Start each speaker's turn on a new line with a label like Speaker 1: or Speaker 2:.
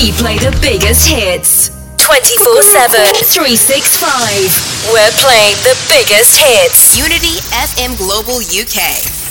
Speaker 1: We play the biggest hits. 24/7, 365. We're playing the biggest hits.
Speaker 2: Unity FM Global UK.